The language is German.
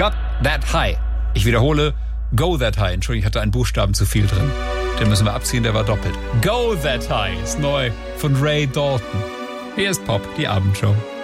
Got That High. Ich wiederhole, Go That High. Entschuldigung, ich hatte einen Buchstaben zu viel drin. Den müssen wir abziehen, der war doppelt. Go That High ist neu von Ray Dalton. Hier ist Pop, die Abendshow.